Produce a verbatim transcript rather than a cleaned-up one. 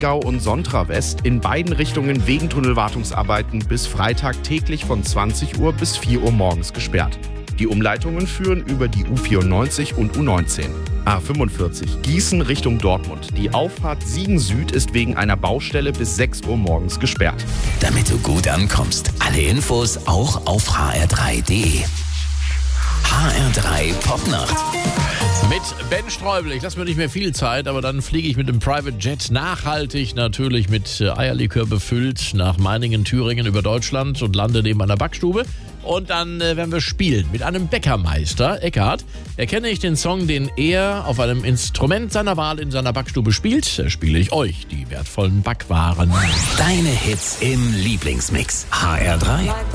Gau und Sontra West in beiden Richtungen wegen Tunnelwartungsarbeiten bis Freitag täglich von zwanzig Uhr bis vier Uhr morgens gesperrt. Die Umleitungen führen über die U vierundneunzig und U neunzehn. A fünfundvierzig Gießen Richtung Dortmund. Die Auffahrt Siegen Süd ist wegen einer Baustelle bis sechs Uhr morgens gesperrt. Damit du gut ankommst, alle Infos auch auf h r drei punkt d e. H R drei Popnacht. Mit Ben Streubel. Ich lasse mir nicht mehr viel Zeit, aber dann fliege ich mit dem Private Jet nachhaltig, natürlich mit Eierlikör befüllt, nach Meiningen, Thüringen über Deutschland und lande neben einer Backstube. Und dann äh, werden wir spielen mit einem Bäckermeister, Eckhard. Erkenne ich den Song, den er auf einem Instrument seiner Wahl in seiner Backstube spielt, da spiele ich euch die wertvollen Backwaren. Deine Hits im Lieblingsmix. H R drei